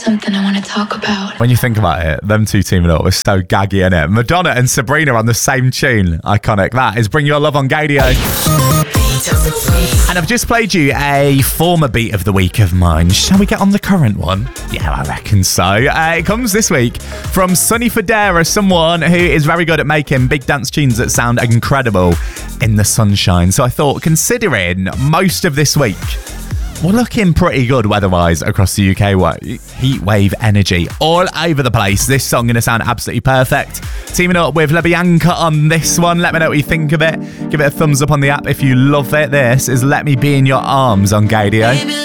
something I want to talk about. When you think about it, them two teaming up was so gaggy, innit? Madonna and Sabrina on the same tune. Iconic. That is Bring Your Love on Gaydio. And I've just played you a former beat of the week of mine. Shall we get on the current one? Yeah, I reckon so. It comes this week from Sonny Fodera, someone who is very good at making big dance tunes that sound incredible in the sunshine. So I thought, considering most of this week, we're looking pretty good weather-wise across the UK. Heat wave energy all over the place. This song going to sound absolutely perfect. Teaming up with LaBianca on this one. Let me know what you think of it. Give it a thumbs up on the app if you love it. This is Let Me Be In Your Arms on Gaydio.